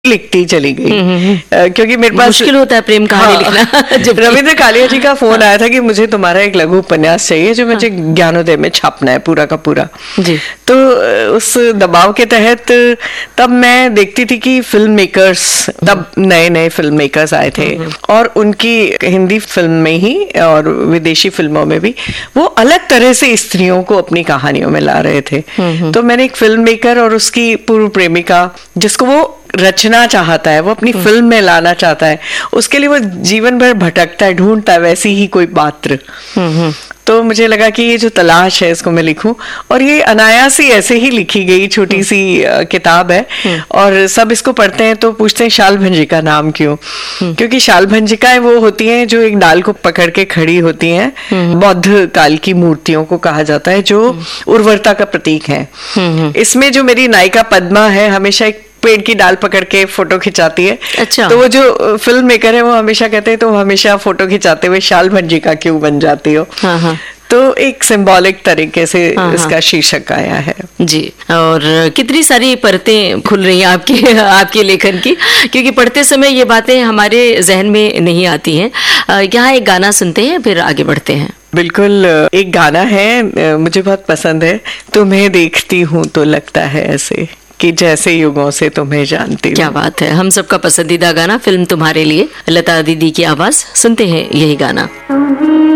लिखती चली गई क्योंकि मेरे पास मुश्किल होता है प्रेम कहानी लिखना। जब रविंद्र कालिया जी का फोन आया था कि मुझे तुम्हारा एक लघु उपन्यास चाहिए जो मुझे ज्ञानोदय में छापना है पूरा का पूरा जी। तो उस दबाव के तहत तब मैं देखती थी कि फिल्म मेकर्स, तब नए नए फिल्म मेकर्स आए थे और उनकी हिंदी फिल्म में ही और विदेशी फिल्मों में भी वो अलग तरह से स्त्रियों को अपनी कहानियों में ला रहे थे। तो मैंने एक फिल्म मेकर और उसकी पूर्व प्रेमिका जिसको वो रचना चाहता है, वो अपनी फिल्म में लाना चाहता है, उसके लिए वो जीवन भर भटकता है, ढूंढता है वैसी ही कोई पात्र। तो मुझे लगा कि ये जो तलाश है इसको मैं लिखूं और ये अनायास ही ऐसे ही लिखी गई छोटी सी किताब है। और सब इसको पढ़ते हैं तो पूछते हैं शाल भंजिका नाम क्यों? क्योंकि शाल भंजिकाएं वो होती हैं जो एक डाल को पकड़ के खड़ी होती हैं, बौद्ध काल की मूर्तियों को कहा जाता है जो उर्वरता का प्रतीक है। इसमें जो मेरी नायिका पद्मा है हमेशा एक पेड़ की डाल पकड़ के फोटो खिंचाती है। अच्छा। तो वो जो फिल्म मेकर है वो हमेशा कहते हैं तो हमेशा फोटो खिंचाते हुए शाल भंजिका क्यों बन जाती हो। तो एक सिंबॉलिक तरीके से इसका शीर्षक आया है जी। और कितनी सारी परतें खुल रही हैं आपके लेखन की, क्योंकि पढ़ते समय ये बातें हमारे जहन में नहीं आती हैं। यहाँ एक गाना सुनते हैं फिर आगे बढ़ते हैं। बिल्कुल, एक गाना है मुझे बहुत पसंद है, तुम्हें देखती हूँ तो लगता है ऐसे कि जैसे युगों से तुम्हें जानती हूँ। क्या बात है, हम सबका पसंदीदा गाना फिल्म तुम्हारे लिए, लता दीदी की आवाज, सुनते हैं यही गाना।